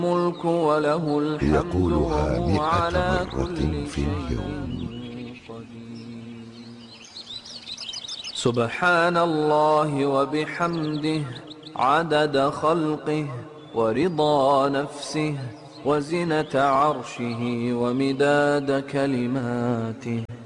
الملك وله الحمد يقولها وهو 100 على مرة كل في شيء اليوم. قدير. سبحان الله وبحمده عدد خلقه ورضا نفسه وزنة عرشه ومداد كلماته.